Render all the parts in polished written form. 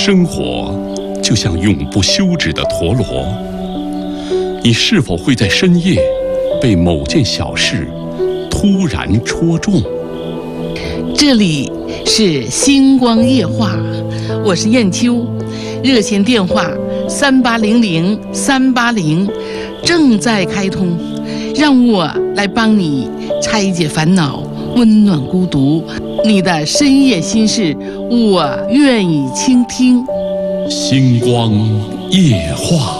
生活就像永不休止的陀螺，你是否会在深夜被某件小事突然戳中？ 这里是星光夜话，我是燕秋，热线电话3800-380正在开通，让我来帮你拆解烦恼，温暖孤独，你的深夜心事，我愿意倾听。 星光夜话。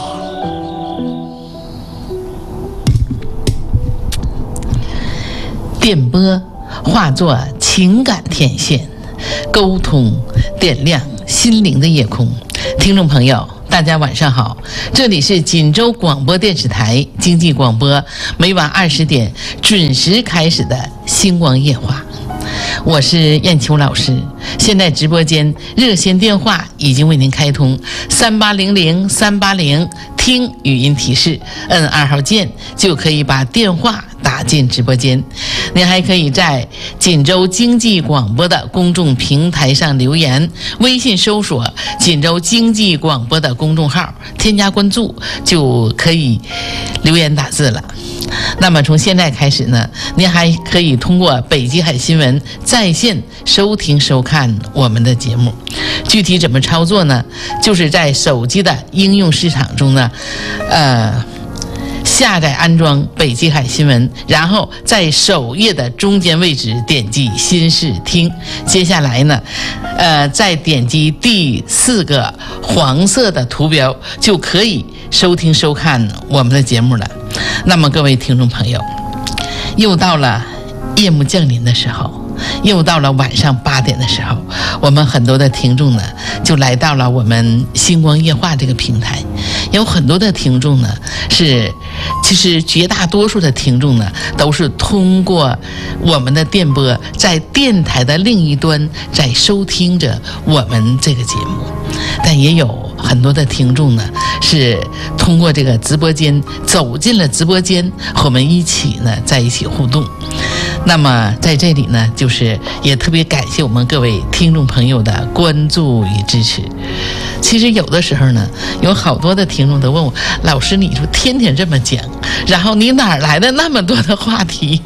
电波化作情感天线，沟通点亮心灵的夜空。听众朋友大家晚上好，这里是锦州广播电视台经济广播，每晚20点准时开始的星光夜话，我是燕秋老师。现在直播间热线电话已经为您开通，3800-380听语音提示，摁2号键就可以把电话打进直播间。您还可以在锦州经济广播的公众平台上留言，微信搜索锦州经济广播的公众号，添加关注就可以留言打字了。那么从现在开始呢，您还可以通过北极海新闻在线收听收看我们的节目。具体怎么操作呢？就是在手机的应用市场中呢，下载安装北极海新闻，然后在首页的中间位置点击新视听，接下来呢再点击第4个黄色的图标，就可以收听收看我们的节目了。那么各位听众朋友，又到了夜幕降临的时候，又到了晚上8点的时候，我们很多的听众呢就来到了我们星光夜话这个平台。有很多的听众呢其实绝大多数的听众呢都是通过我们的电波，在电台的另一端在收听着我们这个节目，但也有很多的听众呢是通过这个直播间走进了直播间，和我们一起互动。那么在这里呢，就是也特别感谢我们各位听众朋友的关注与支持。其实有的时候呢，有好多的听众都问我，老师你就天天这么讲，然后你哪来的那么多的话题？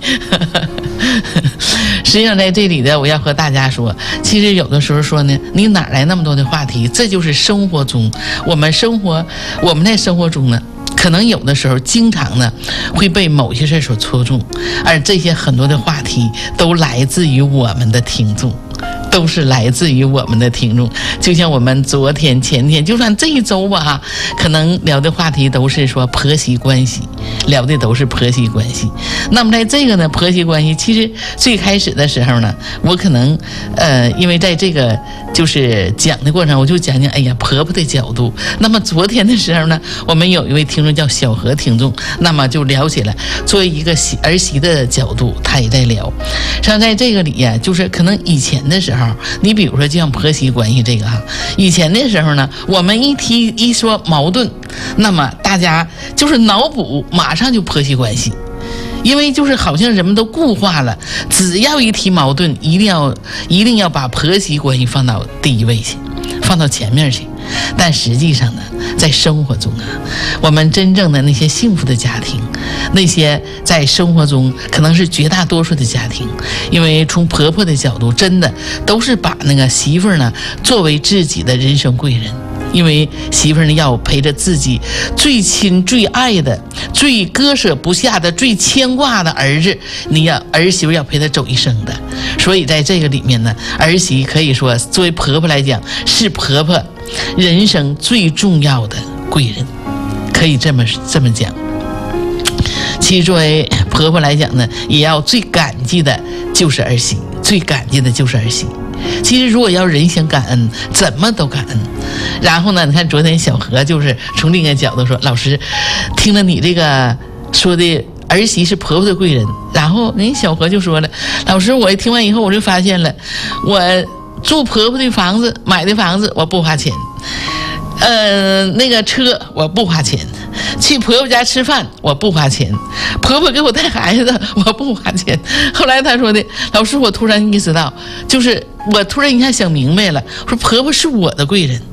实际上在这里呢，我要和大家说，其实有的时候说呢，你哪来那么多的话题？这就是生活中我们在生活中呢，可能有的时候经常呢会被某些事所戳中，而这些很多的话题都来自于我们的听众，都是来自于我们的听众。就像我们昨天前天，就算这一周吧，可能聊的话题都是说婆媳关系，聊的都是婆媳关系。那么在这个呢婆媳关系，其实最开始的时候呢，我可能因为在这个就是讲的过程，我就讲婆婆的角度。那么昨天的时候呢，我们有一位听众叫小何听众，那么就了解了作为一个儿媳的角度，他也在聊。像在这个里呀，就是可能以前的时候，你比如说就像婆媳关系这个以前的时候呢，我们一说矛盾，那么大家就是脑补马上就婆媳关系，因为就是好像人们都固化了，只要一提矛盾，一定要把婆媳关系放到第一位去，放到前面去。但实际上呢，在生活中我们真正的那些幸福的家庭，那些在生活中可能是绝大多数的家庭，因为从婆婆的角度，真的都是把那个媳妇呢作为自己的人生贵人。因为媳妇呢要陪着自己最亲最爱的、最割舍不下的、最牵挂的儿子，儿媳妇要陪他走一生的。所以在这个里面呢，儿媳可以说作为婆婆来讲，是婆婆人生最重要的贵人，可以这么讲。其实作为婆婆来讲呢，也要最感激的就是儿媳，最感激的就是儿媳。其实如果要人想感恩，怎么都感恩。然后呢，你看昨天小何就是从另一个角度说，老师听了你这个说的儿媳是婆婆的贵人，然后人小何就说了，老师我听完以后我就发现了，我住婆婆的房子，买的房子我不花钱，那个车我不花钱，去婆婆家吃饭我不花钱，婆婆给我带孩子我不花钱。后来他说的，老师我突然意识到，就是我突然一下想明白了，说婆婆是我的贵人，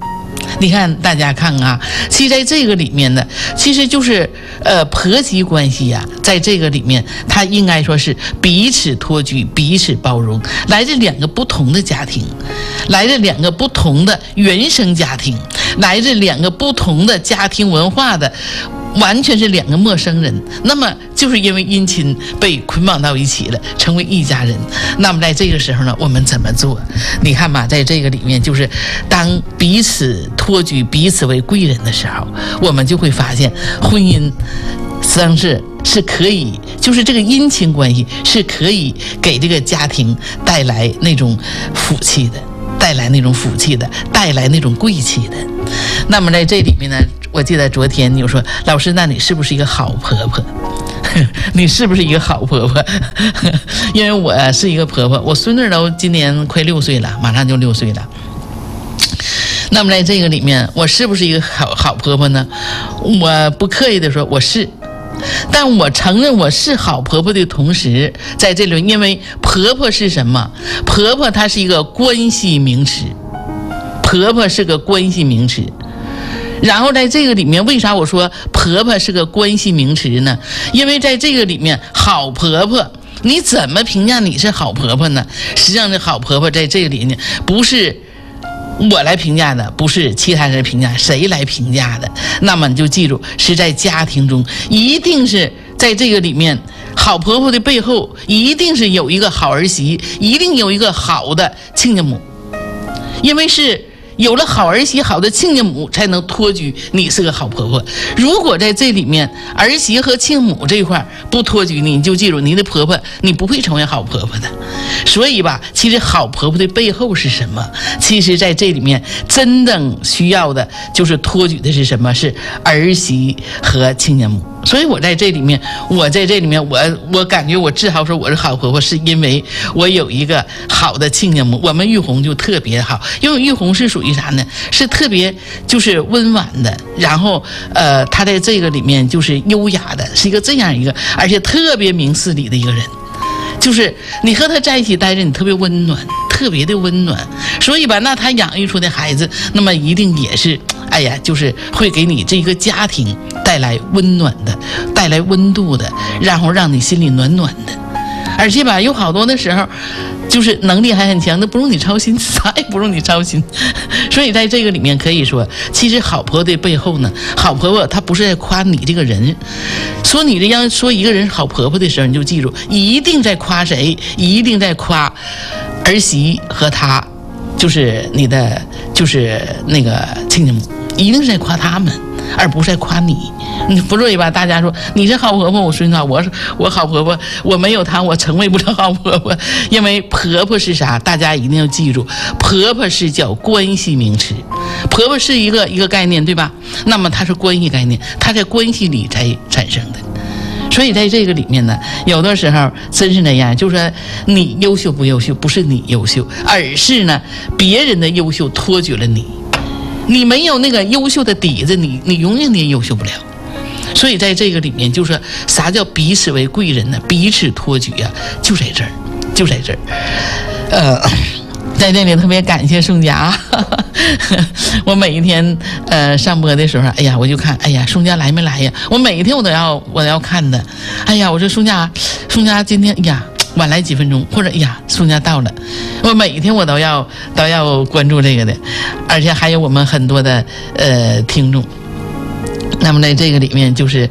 你看大家看啊，其实在这个里面呢，其实就是婆媳关系呀，在这个里面，它应该说是彼此托举、彼此包容，来自两个不同的家庭，来自两个不同的原生家庭，来自两个不同的家庭文化的。完全是两个陌生人，那么就是因为姻亲被捆绑到一起了，成为一家人。那么在这个时候呢，我们怎么做？你看吧，在这个里面，就是当彼此托举、彼此为贵人的时候，我们就会发现，婚姻实际上是可以，就是这个姻亲关系是可以给这个家庭带来那种福气的，带来那种福气的，带来那种贵气的。那么在这里面呢，我记得昨天你就说，老师，那你是不是一个好婆婆？你是不是一个好婆婆？因为我是一个婆婆，我孙女都今年快6岁了，马上就6岁了。那么在这个里面，我是不是一个好婆婆呢？我不刻意的说我是，但我承认我是好婆婆的同时，在这里，因为婆婆是什么？婆婆它是一个关系名词，婆婆是个关系名词。然后在这个里面，为啥我说婆婆是个关系名词呢？因为在这个里面，好婆婆你怎么评价你是好婆婆呢？实际上这好婆婆在这里呢，不是我来评价的，不是其他人评价，谁来评价的？那么你就记住，是在家庭中，一定是在这个里面，好婆婆的背后一定是有一个好儿媳，一定有一个好的亲家母，因为是有了好儿媳、好的亲家母，才能托举你是个好婆婆。如果在这里面儿媳和亲母这一块不托举你，你就记住，你的婆婆你不会成为好婆婆的。所以吧，其实好婆婆的背后是什么？其实在这里面真正需要的就是托举的是什么？是儿媳和亲家母。所以我在这里面，我感觉我自豪说我是好婆婆，是因为我有一个好的亲家母。我们玉红就特别好，因为玉红是属于啥呢？是特别就是温婉的，然后她在这个里面就是优雅的，是一个这样一个，而且特别明事理的一个人。就是你和他在一起待着，你特别温暖，特别的温暖。所以吧，那他养育出的孩子，那么一定也是，哎呀，就是会给你这个家庭带来温暖的，带来温度的，然后让你心里暖暖的。而且吧，有好多的时候，就是能力还很强，那不用你操心，啥也不用你操心。所以在这个里面可以说，其实好婆婆的背后呢，好婆婆她不是在夸你这个人，说你这样说一个人是好婆婆的时候，你就记住，一定在夸谁？一定在夸儿媳和她，就是你的，就是那个亲家母，一定是在夸他们，而不是在夸你。你不对吧？大家说你是好婆婆，我说那我好婆婆，我没有她，我成为不了好婆婆。因为婆婆是啥？大家一定要记住，婆婆是叫关系名词，婆婆是一个概念，对吧？那么它是关系概念，它在关系里才产生的。所以在这个里面呢，有的时候真是那样，就是说你优秀不优秀，不是你优秀，而是呢别人的优秀托举了你。你没有那个优秀的底子，你永远也优秀不了。所以在这个里面，就是说啥叫彼此为贵人呢？彼此托举啊，就在这儿，就在这儿。在这里特别感谢宋佳，我每一天上播的时候，哎呀，我就看，哎呀，宋佳来没来呀？我每一天我都要看的。哎呀，我说宋佳今天，哎呀，晚来几分钟，或者哎呀，宋佳到了。我每一天我都要关注这个的，而且还有我们很多的听众。那么在这个里面，就是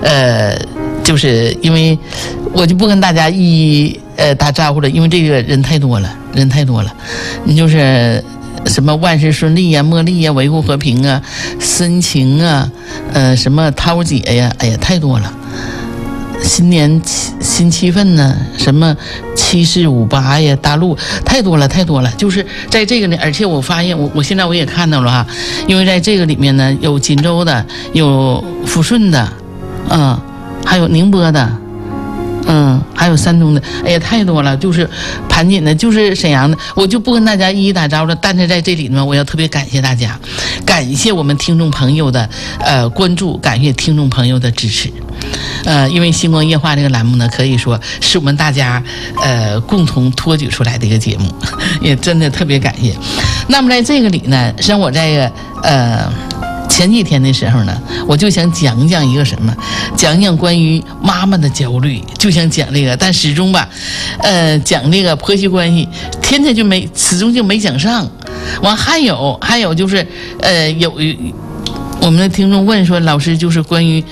因为我就不跟大家打招呼了，因为这个人太多了，你就是什么万事顺利呀、茉莉呀、维护和平啊、深情啊、什么涛姐呀，哎呀，太多了。新年新气氛呢，什么7458呀，大陆太多了，就是在这个呢。而且我发现我现在我也看到了哈，因为在这个里面呢，有锦州的，有抚顺的，还有宁波的，还有山东的，哎呀，太多了，就是盘锦的，就是沈阳的，我就不跟大家一一打招呼了。但是在这里呢，我要特别感谢大家，感谢我们听众朋友的关注，感谢听众朋友的支持。因为星光夜话这个栏目呢，可以说是我们大家共同托举出来的一个节目，也真的特别感谢。那么在这个里呢，像我在前几天的时候呢，我就想讲讲一个什么，讲讲关于妈妈的焦虑，就想讲这个，但始终吧，讲这个婆媳关系，天天就始终就没讲上。完还有就是，有我们的听众问说，老师就是关于，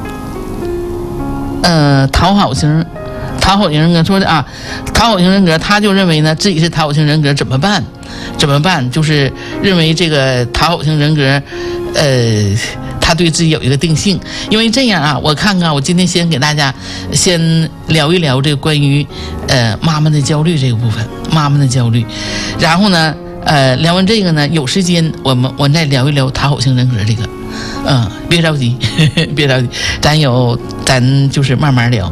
讨好型人格说的啊，讨好型人格，他就认为呢自己是讨好型人格，怎么办？就是认为这个讨好型人格，他对自己有一个定性。因为这样啊，我看看，我今天先给大家先聊一聊这个关于妈妈的焦虑这个部分，妈妈的焦虑。然后呢，聊完这个呢，有时间我再聊一聊讨好型人格这个。别着急，别着急，咱就是慢慢聊。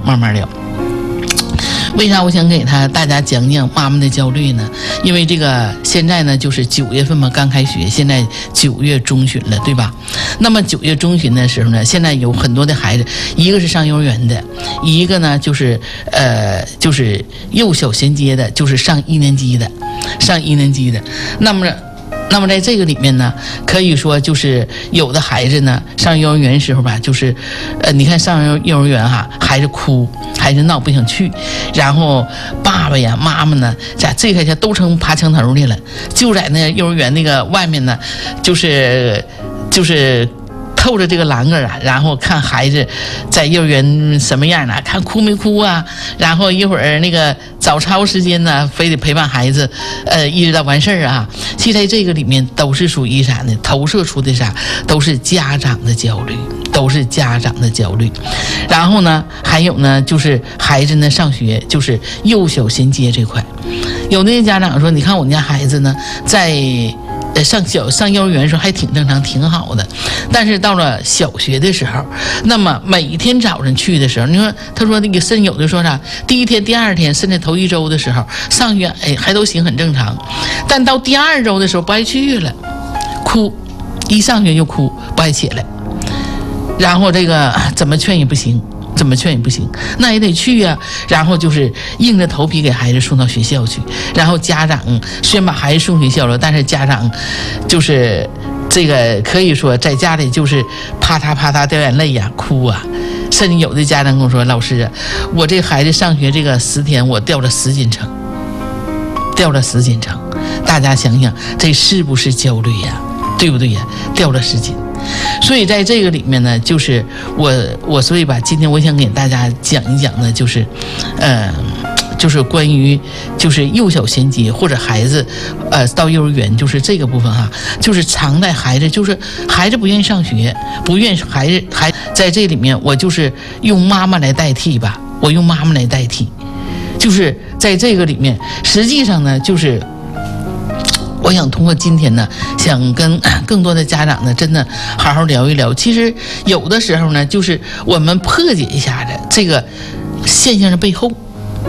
为啥我想给大家讲讲妈妈的焦虑呢？因为这个现在呢就是9月份嘛，刚开学，现在9月中旬了，对吧？那么9月中旬的时候呢，现在有很多的孩子，一个是上幼儿园的，一个呢就是幼小衔接的，就是上1年级的。那么在这个里面呢，可以说就是有的孩子呢上幼儿园时候吧，就是你看上幼儿园哈，孩子哭，孩子闹不想去，然后爸爸呀妈妈呢在这下都成爬墙头去了，就在那幼儿园那个外面呢，就是透着这个栏杆啊，然后看孩子在幼儿园什么样呢？看哭没哭啊？然后一会儿那个早操时间呢，非得陪伴孩子，一直到完事儿啊。其实在这个里面都是属于啥呢？投射出的啥？都是家长的焦虑，然后呢，还有呢，就是孩子呢上学，就是幼小衔接这块，有那些家长说，你看我们家孩子呢，在上幼儿园的时候还挺正常，挺好的，但是到了小学的时候，那么每天早上去的时候，你说他说那个甚有的说啥，第1天、第2天，甚至头1周的时候上学，还都行，很正常，但到第2周的时候不爱去了，哭，一上学就哭，不爱起来，然后这个怎么劝也不行，那也得去呀。然后就是硬着头皮给孩子送到学校去，然后家长虽然把孩子送学校了，但是家长就是这个可以说在家里就是啪嗒掉眼泪呀，哭啊。甚至有的家长跟我说，老师啊，我这孩子上学这个10天我掉了10斤秤，大家想想这是不是焦虑呀？对不对呀？掉了10斤。所以在这个里面呢，就是我所以吧，今天我想给大家讲一讲呢，就是关于就是幼小衔接或者孩子到幼儿园，就是这个部分哈，就是常在孩子就是孩子不愿意上学，不愿意孩子在这里面，我就是用妈妈来代替吧，就是在这个里面，实际上呢就是我想通过今天呢，想跟更多的家长呢，真的好好聊一聊。其实有的时候呢，就是我们破解一下的这个现象的背后，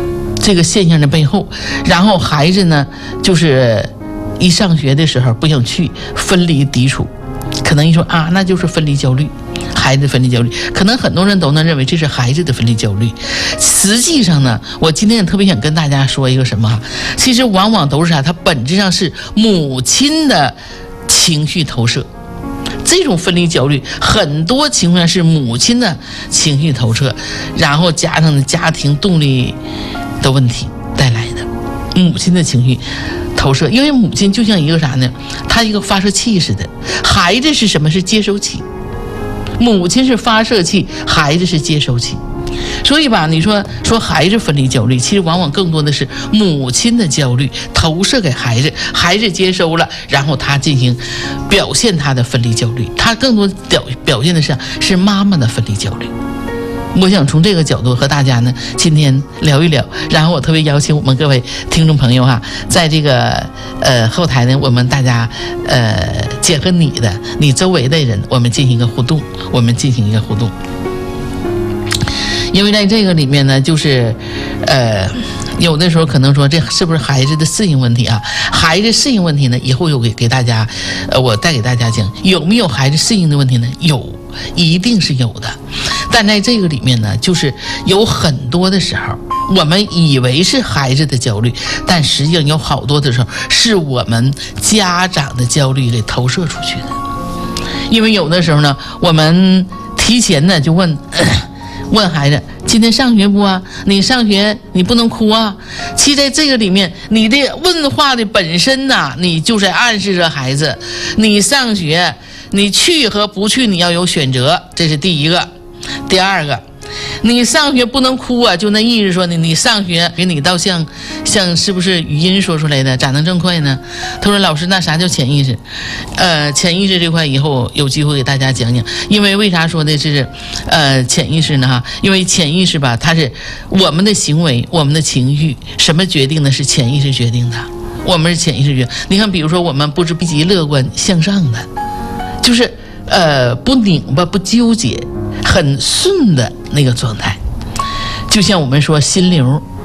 然后孩子呢，就是一上学的时候不想去，分离抵触，可能一说啊，那就是分离焦虑。孩子分离焦虑，可能很多人都能认为这是孩子的分离焦虑。实际上呢，我今天也特别想跟大家说一个什么，其实往往都是啥，它本质上是母亲的情绪投射。这种分离焦虑很多情况下是母亲的情绪投射，然后加上家庭动力的问题带来的母亲的情绪投射。因为母亲就像一个啥呢，它一个发射器似的，孩子是什么？是接收器。母亲是发射器，孩子是接收器。所以吧，你说孩子分离焦虑，其实往往更多的是母亲的焦虑投射给孩子，孩子接收了，然后他进行表现他的分离焦虑，他更多表现的是妈妈的分离焦虑。我想从这个角度和大家呢今天聊一聊，然后我特别邀请我们各位听众朋友哈，在这个后台呢，我们大家结合你周围的人，我们进行一个互动，因为在这个里面呢，就是有的时候可能说这是不是孩子的适应问题啊？孩子适应问题呢，以后有给大家我带给大家讲有没有孩子适应的问题呢？有，一定是有的。但在这个里面呢，就是有很多的时候我们以为是孩子的焦虑，但实际上有好多的时候是我们家长的焦虑给投射出去的。 因为有的时候呢，我们提前呢就问孩子，今天上学不啊？你上学你不能哭啊。其实在这个里面，你的问话的本身呢，你就在暗示着孩子，你上学，你去和不去，你要有选择，这是第一个。第二个，你上学不能哭啊，就那意思说呢，你上学给你倒像是不是语音说出来的，咋能这么快呢？他说老师，那啥叫潜意识？潜意识这块以后有机会给大家讲讲。因为为啥说的是潜意识呢？哈，因为潜意识吧，它是我们的行为、我们的情绪，什么决定的？是潜意识决定的。我们是潜意识决定。你看，比如说我们不是积极乐观向上的，就是不拧巴、不纠结，很顺的那个状态。就像我们说心流，